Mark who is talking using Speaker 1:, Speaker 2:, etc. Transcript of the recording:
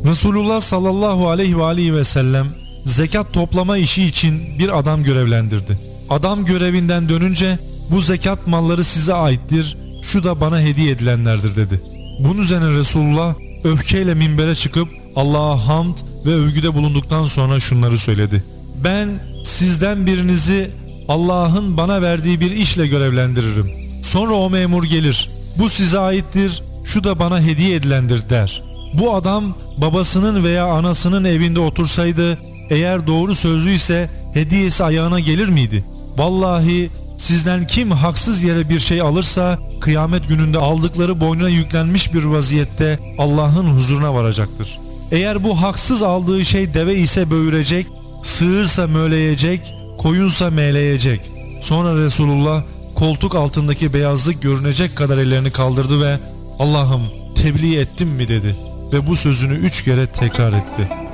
Speaker 1: Resulullah sallallahu aleyhi ve sellem zekat toplama işi için bir adam görevlendirdi. Adam görevinden dönünce bu zekat malları size aittir, şu da bana hediye edilenlerdir dedi. Bunun üzerine Resulullah öfkeyle minbere çıkıp Allah'a hamd ve övgüde bulunduktan sonra şunları söyledi. Ben sizden birinizi Allah'ın bana verdiği bir işle görevlendiririm. Sonra o memur gelir, bu size aittir, şu da bana hediye edilendir der. Bu adam babasının veya anasının evinde otursaydı, eğer doğru sözlüyse hediyesi ayağına gelir miydi? Vallahi sizden kim haksız yere bir şey alırsa kıyamet gününde aldıkları boynuna yüklenmiş bir vaziyette Allah'ın huzuruna varacaktır. Eğer bu haksız aldığı şey deve ise böğürecek, sığırsa möleyecek, koyunsa meğleyecek. Sonra Resulullah koltuk altındaki beyazlık görünecek kadar ellerini kaldırdı ve Allah'ım tebliğ ettim mi dedi ve bu sözünü 3 kere tekrar etti.